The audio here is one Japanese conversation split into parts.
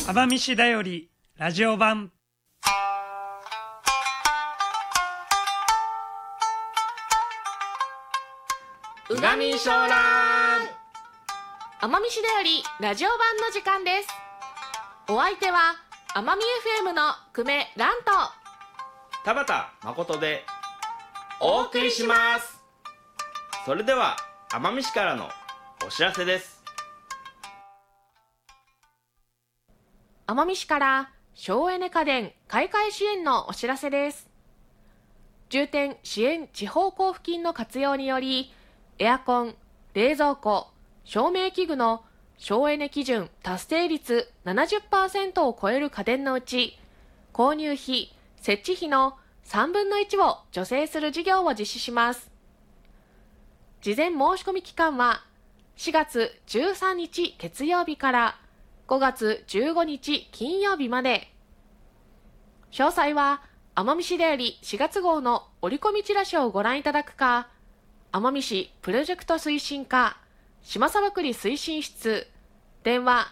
奄美市だよりラジオ版。 うがみしょうらん。 奄美市だよりラジオ版の時間です。お相手は奄美 FM の久米蘭と田畑誠でお送りします。それでは奄美市からのお知らせです。 奄美市から省エネ家電買い替え支援のお知らせです。重点支援地方交付金の活用により、エアコン、冷蔵庫、照明器具の省エネ基準達成率 70% を超える家電のうち、購入費、設置費の3分の1を助成する事業を実施します。事前申し込み期間は4月13日月曜日から5月15日金曜日まで。詳細は奄美市だより4月号の折り込みチラシをご覧いただくか、奄美市プロジェクト推進課島さばくり推進室電話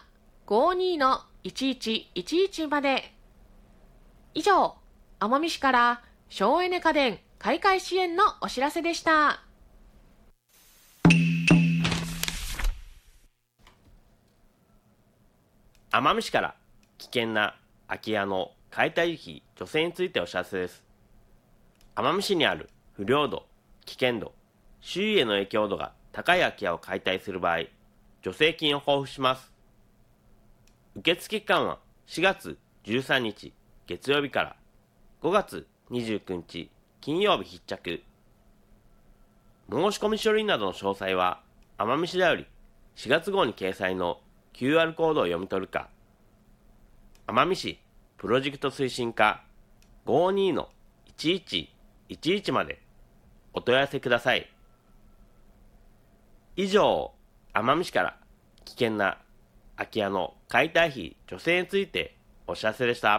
52-1111 まで。以上、奄美市から省エネ家電買い替え支援のお知らせでした。 奄美市から危険な空き家の解体費助成についてお知らせです。奄美市にある不良度、危険度、周囲への影響度が高い空き家を解体する場合、助成金を交付します。受付期間は4月13日月曜日から5月29日金曜日必着。申し込み書類などの詳細は奄美市だより4月号に掲載の QR コードを読み取るか、奄美市プロジェクト推進課 52-1111 までお問い合わせください。以上、奄美市から危険な空き家の解体費助成についてお知らせでした。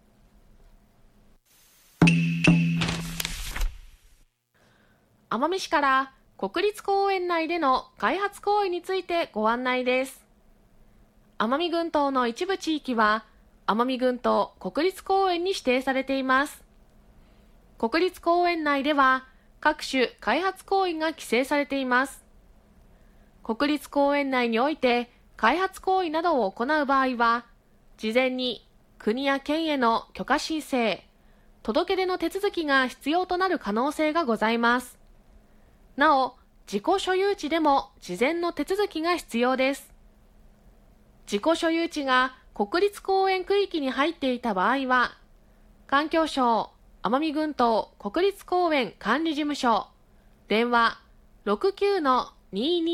奄美市から国立公園内での開発行為についてご案内です。奄美群島の一部地域は奄美群島国立公園に指定されています。国立公園内では各種開発行為が規制されています。国立公園内において開発行為などを行う場合は、事前に国や県への許可申請、届け出の手続きが必要となる可能性がございます。なお、自己所有地でも事前の手続きが必要です。自己所有地が国立公園区域に入っていた場合は、環境省奄美群島国立公園管理事務所、電話 69-22